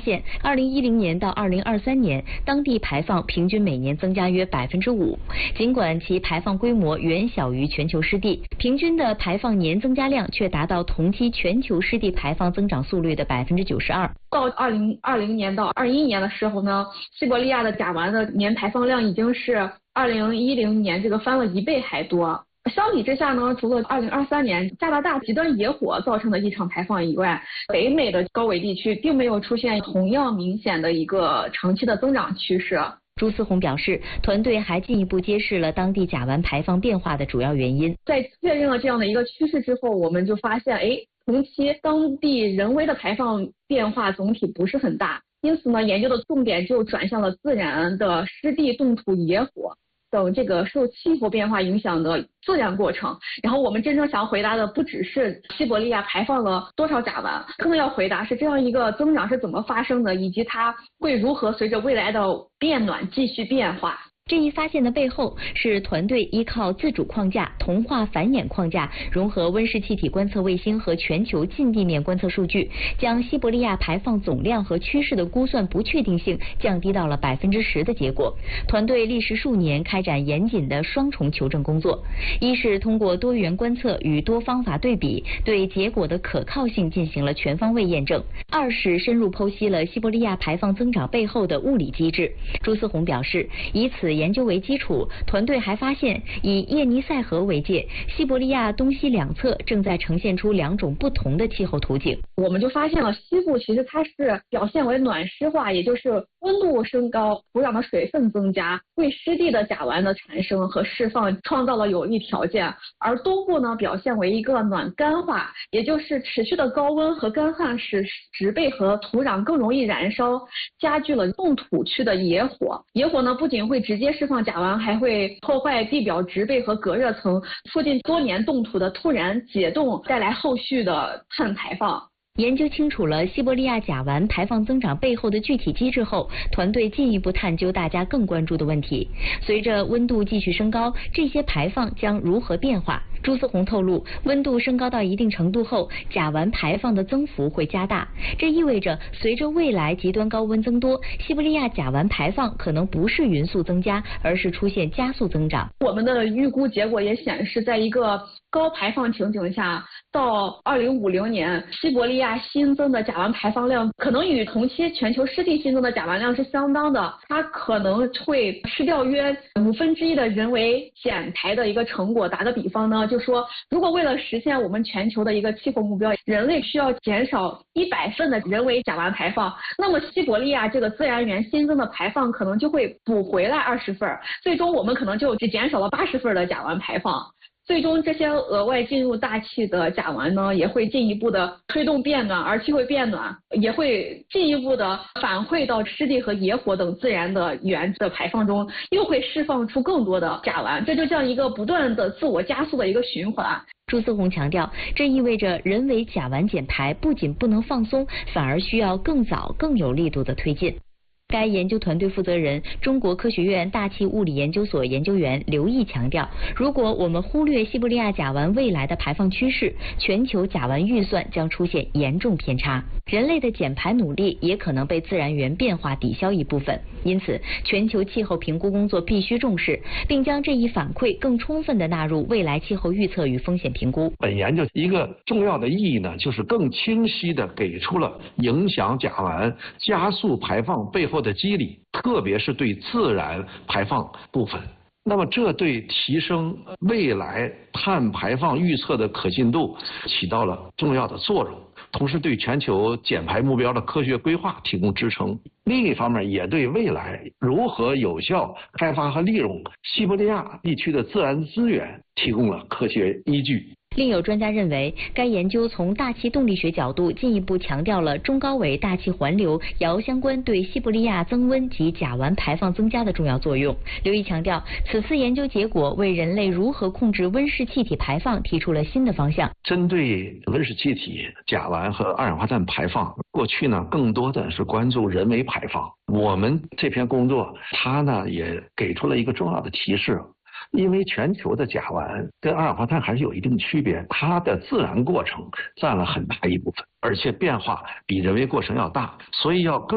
现，2010年到2023年，当地排放平均每年增加约5%。尽管其排放规模远小于全球湿地，平均的排放年增加量却达到同期全球湿地排放增长速率的92%。 到2020年到21年的时候呢，西伯利亚的甲烷的年排放量已经是2010年这个翻了1倍还多。相比之下呢，除了2023年加拿大极端野火造成的异常排放以外，北美的高纬地区并没有出现同样明显的一个长期的增长趋势。 朱思宏表示，团队还进一步揭示了当地甲烷排放变化的主要原因。 在确认了这样的一个趋势之后，我们就发现，同期当地人为的排放变化总体不是很大，因此呢，研究的重点就转向了自然的湿地冻土野火等这个受气候变化影响的自然过程。然后我们真正想回答的不只是西伯利亚排放了多少甲烷，更要回答是这样一个增长是怎么发生的，以及它会如何随着未来的变暖继续变化。 这一发现的背后是团队依靠自主框架、同化繁衍框架，融合温室气体观测卫星和全球近地面观测数据，将西伯利亚排放总量和趋势的估算不确定性降低到了10%的结果。团队历时数年开展严谨的双重求证工作，一是通过多元观测与多方法对比，对结果的可靠性进行了全方位验证；二是深入剖析了西伯利亚排放增长背后的物理机制。朱思宏表示，以此研究为基础，团队还发现，以叶尼塞河为界，西伯利亚东西两侧正在呈现出2种不同的气候图景。 我们就发现了西部其实它是表现为暖湿化，也就是温度升高，土壤的水分增加，为湿地的甲烷的产生和释放创造了有利条件；而东部呢，表现为一个暖干化，也就是持续的高温和干旱使植被和土壤更容易燃烧，加剧了冻土区的野火。野火呢，不仅会直接释放甲烷，还会破坏地表植被和隔热层，促进多年冻土的突然解冻，带来后续的碳排放。 研究清楚了西伯利亚甲烷排放增长背后的具体机制后，团队进一步探究大家更关注的问题：随着温度继续升高，这些排放将如何变化？朱思宏透露，温度升高到一定程度后，甲烷排放的增幅会加大，这意味着随着未来极端高温增多，西伯利亚甲烷排放可能不是匀速增加，而是出现加速增长。 我们的预估结果也显示，在一个高排放情景下，到2050年，西伯利亚新增的甲烷排放量可能与同期全球湿地新增的甲烷量是相当的，它可能会吃掉约1/5的人为减排的一个成果。打个比方呢，就说如果为了实现我们全球的一个气候目标，人类需要减少100份的人为甲烷排放，那么西伯利亚这个自然源新增的排放可能就会补回来20份，最终我们可能就只减少了80份的甲烷排放。最终这些额外进入大气的甲烷呢，也会进一步的推动变暖，而气会变暖也会进一步的反馈到湿地和野火等自然的源的排放中，又会释放出更多的甲烷，这就像一个不断的自我加速的一个循环。 朱思宏强调，这意味着人为甲烷减排不仅不能放松，反而需要更早更有力度的推进。该研究团队负责人、中国科学院大气物理研究所研究员刘毅强调，如果我们忽略西伯利亚甲烷未来的排放趋势，全球甲烷预算将出现严重偏差，人类的减排努力也可能被自然源变化抵消一部分。因此，全球气候评估工作必须重视，并将这一反馈更充分地纳入未来气候预测与风险评估。 本研究一个重要的意义呢，就是更清晰地给出了影响甲烷加速排放背后的机理，特别是对自然排放部分。那么这对提升未来碳排放预测的可信度起到了重要的作用，同时对全球减排目标的科学规划提供支撑。另一方面，也对未来如何有效开发和利用西伯利亚地区的自然资源提供了科学依据。 另有专家认为，该研究从大气动力学角度进一步强调了中高纬大气环流遥相关对西伯利亚增温及甲烷排放增加的重要作用。刘毅强调，此次研究结果为人类如何控制温室气体排放提出了新的方向。 针对温室气体、甲烷和二氧化碳排放，过去呢更多的是关注人为排放。我们这篇工作，它呢也给出了一个重要的提示。因为全球的甲烷跟二氧化碳还是有一定区别，它的自然过程占了很大一部分，而且变化比人为过程要大，所以要更